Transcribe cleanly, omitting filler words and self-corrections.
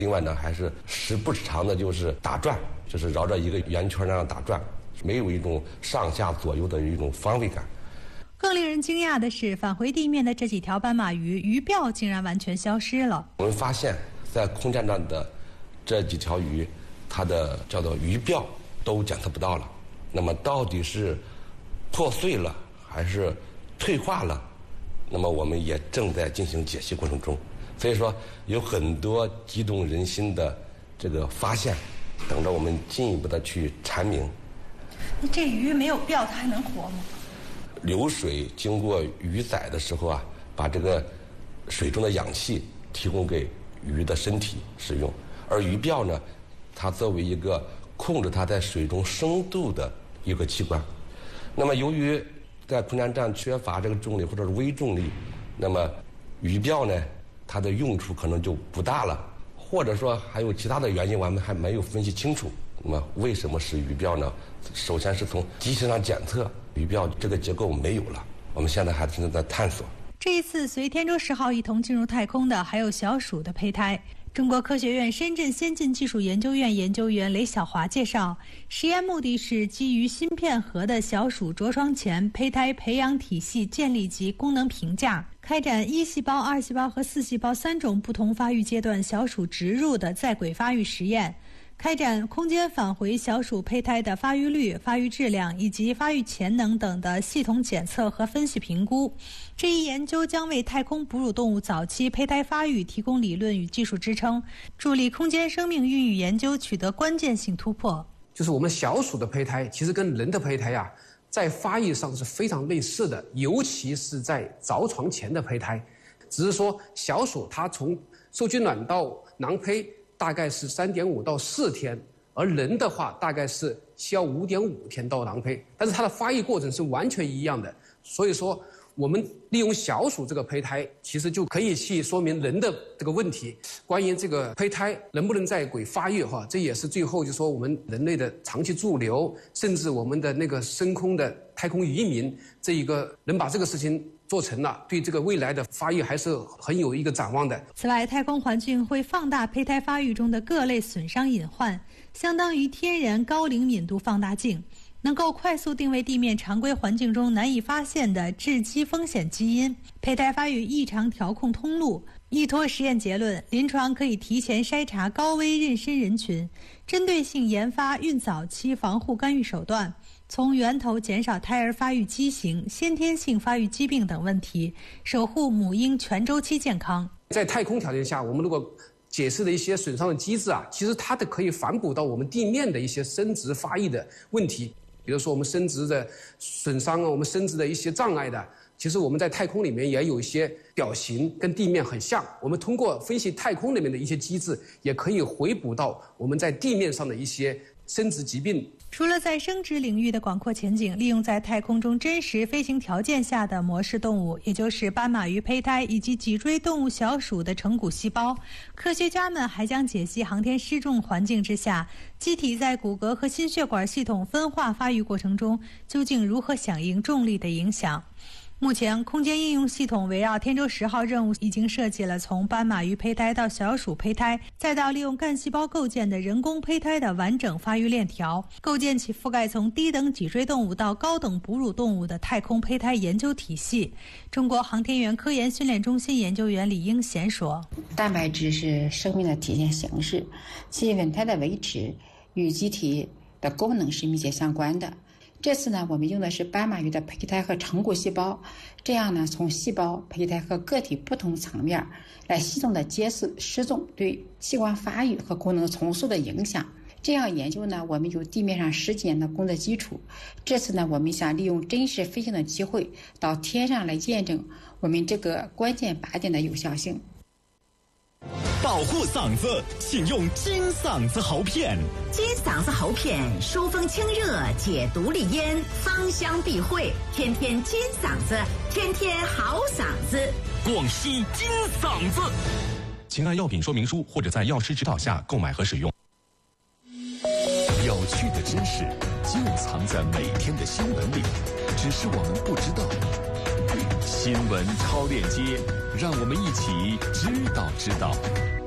另外呢，还是时不时常的就是打转，就是绕着一个圆圈那样打转，没有一种上下左右的一种方位感。 更令人惊讶的是，返回地面的这几条斑马鱼鱼鳔竟然完全消失了。 我们发现，在空间站的这几条鱼，它的叫做鱼鳔都检测不到了。那么到底是破碎了还是退化了？那么我们也正在进行解析过程中。所以说，有很多激动人心的这个发现，等着我们进一步的去阐明。 那这鱼没有鳔，它还能活吗？ 流水经过鱼宰的时候啊，把这个水中的氧气提供给鱼的身体使用，而鱼鳔呢，它作为一个控制它在水中深度的一个器官。那么由于在空间站缺乏这个重力或者是微重力，那么鱼鳔呢，它的用处可能就不大了，或者说还有其他的原因，我们还没有分析清楚。那么为什么是鱼鳔呢？首先是从机器上检测，鱼鳔这个结构没有了，我们现在还正在探索。 这一次随天舟10号一同进入太空的还有小鼠的胚胎。中国科学院深圳先进技术研究院研究员雷晓华介绍，实验目的是基于芯片核的小鼠着床前胚胎培养体系建立及功能评价，开展1细胞、2细胞和4细胞3种不同发育阶段小鼠植入的在轨发育实验，开展空间返回小鼠胚胎的发育率、发育质量以及发育潜能等的系统检测和分析评估。这一研究将为太空哺乳动物早期胚胎发育提供理论与技术支撑，助力空间生命孕育研究取得关键性突破。 就是我们小鼠的胚胎其实跟人的胚胎呀，在发育上是非常类似的，尤其是在着床前的胚胎，只是说小鼠它从受精卵到囊胚大概是3.5到4天，而人的话大概是需要5.5天到囊胚，但是它的发育过程是完全一样的。所以说我们利用小鼠这个胚胎，其实就可以去说明人的这个问题。关于这个胚胎能不能在轨发育这也是最后就说我们人类的长期驻留，甚至我们的那个深空的太空移民，这一个能把这个事情做成了，对这个未来的发育还是很有一个展望的。 此外，太空环境会放大胚胎发育中的各类损伤隐患，相当于天然高灵敏度放大镜，能够快速定位地面常规环境中难以发现的致畸风险基因、胚胎发育异常调控通路。依托实验结论，临床可以提前筛查高危妊娠人群，针对性研发孕早期防护干预手段，从源头减少胎儿发育畸形、先天性发育疾病等问题，守护母婴全周期健康。 在太空条件下，我们如果解释的一些损伤的机制其实它可以反哺到我们地面的一些生殖发育的问题，比如说我们生殖的损伤我们生殖的一些障碍的，其实我们在太空里面也有一些表型跟地面很像，我们通过分析太空里面的一些机制，也可以回补到我们在地面上的一些生殖疾病。 除了在生殖领域的广阔前景，利用在太空中真实飞行条件下的模式动物，也就是斑马鱼胚胎以及脊椎动物小鼠的成骨细胞，科学家们还将解析航天失重环境之下，机体在骨骼和心血管系统分化发育过程中究竟如何响应重力的影响。目前，空间应用系统围绕天舟10号任务已经设计了从斑马鱼胚胎到小鼠胚胎，再到利用干细胞构建的人工胚胎的完整发育链条，构建起覆盖从低等脊椎动物到高等哺乳动物的太空胚胎研究体系。中国航天员科研训练中心研究员李英贤说：“ 蛋白质是生命的体现形式，其稳态的维持与机体的功能是密切相关的。这次呢，我们用的是斑马鱼的胚胎和成骨细胞，这样呢，从细胞、胚胎和个体不同层面来系统的揭示失重对器官发育和功能重塑的影响。这样研究呢，我们有地面上10几年的工作基础。这次呢，我们想利用真实飞行的机会，到天上来验证我们这个关键靶点的有效性。” 保护嗓子，请用金嗓子喉片。 金嗓子喉片疏风清热，解毒利咽，芳香避秽，天天金嗓子，天天好嗓子。 广西金嗓子。请按药品说明书或者在药师指导下购买和使用。 有趣的知识就藏在每天的新闻里，只是我们不知道。新闻超链接，让我们一起知道。